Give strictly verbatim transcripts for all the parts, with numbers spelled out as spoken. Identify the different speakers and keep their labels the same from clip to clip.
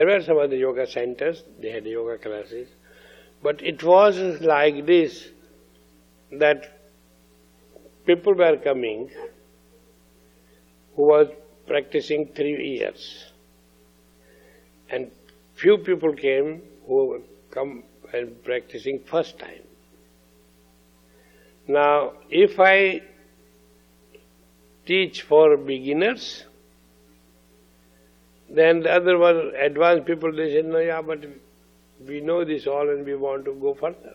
Speaker 1: There were some other yoga centers, they had yoga classes, but it was like this, that people were coming who was practicing three years. And few people came who come and practicing first time. Now, if I teach for beginners, then the other one, advanced people, they said, no, yeah, but we know this all and we want to go further.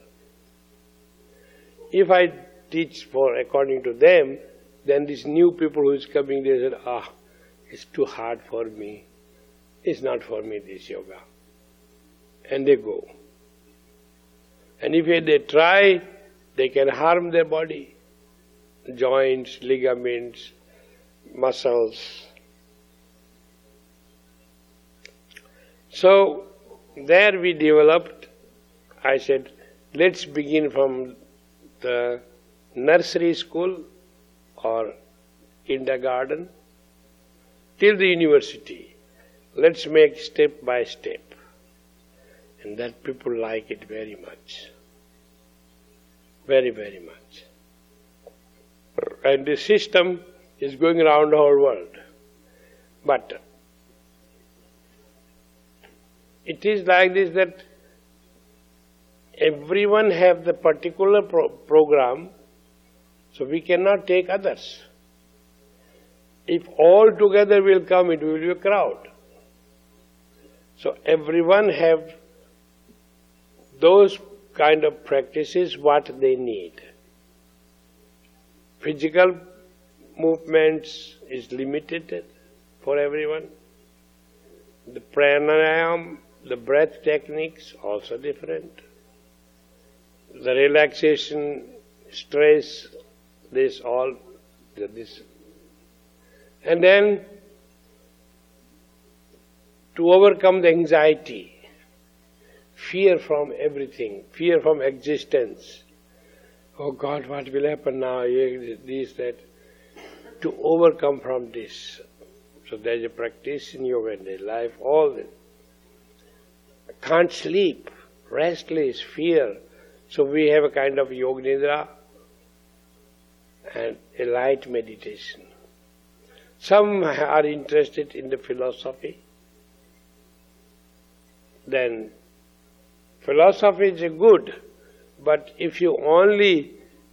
Speaker 1: If I teach for according to them, then these new people who is coming, they said, ah, it's too hard for me. It's not for me, this yoga. And they go. And if they try, they can harm their body. Joints, ligaments, muscles. So, there we developed, I said, let's begin from the nursery school or kindergarten till the university. Let's make step by step. And that people like it very much. Very, very much. And the system is going around the whole world. But it is like this, that everyone have the particular pro program, so we cannot take others. If all together will come, it will be a crowd. So everyone have those kind of practices what they need. Physical movements is limited for everyone. The pranayama, the breath techniques, also different. The relaxation, stress, this all, this. And then, to overcome the anxiety, fear from everything, fear from existence. Oh God, what will happen now? This, that. To overcome from this. So there is a practice in yoga in their life, all this. Can't sleep, restless, fear. So we have a kind of yoga nidra and a light meditation. Some are interested in the philosophy. Then philosophy is good, but if you only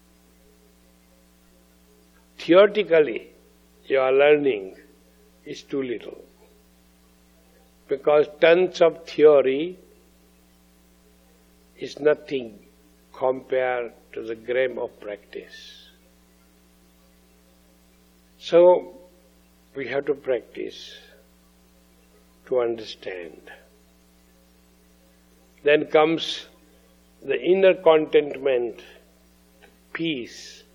Speaker 1: theoretically you are learning, it's too little. Because tons of theory is nothing compared to the gram of practice. So, we have to practice to understand. Then comes the inner contentment, peace,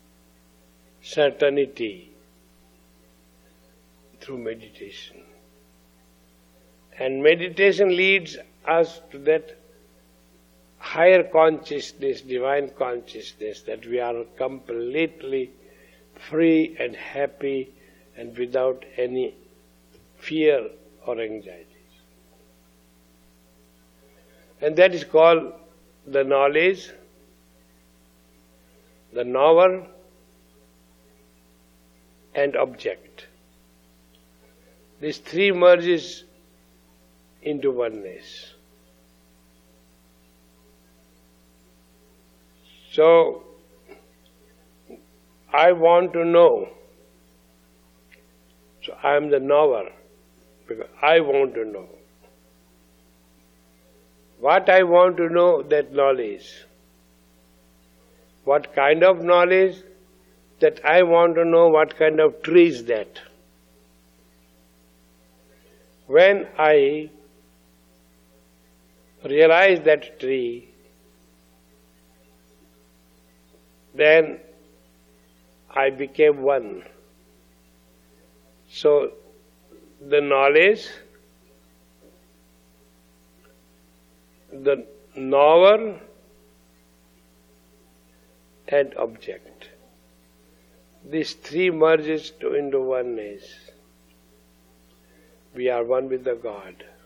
Speaker 1: certainty through meditation. And meditation leads us to that higher consciousness, divine consciousness, that we are completely free and happy and without any fear or anxieties. And that is called the knowledge, the knower, and object. These three merges into oneness. So, I want to know. So I am the knower, because I want to know. What I want to know, that knowledge. What kind of knowledge? That I want to know what kind of tree is that. When I realize that tree, then I became one. So, the knowledge, the knower, and object. These three merges to into oneness. We are one with the God.